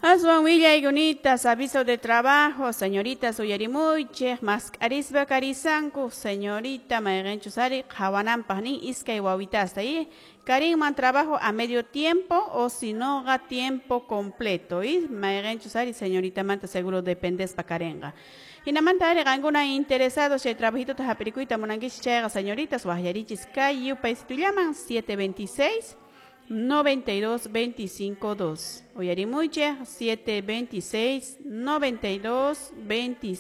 Aswan Villa y Gunitas, aviso de trabajo, señoritas Uyarimuche, Mascarisba Carisanku, señorita Maerenchusari, Hawanam Pani, Iska y Wawitas, ahí, Karimman trabajo a medio tiempo o si no a tiempo completo, y Maerenchusari, señorita Manta, seguro dependes pa Karenga. Y na manta alguna interesado, si el trabajito te apiricuita, monanguis chega, señoritas, Wahayarichis, Kayu, país tu llaman, 726. 92 25 2. Oyarimuche 726 92 25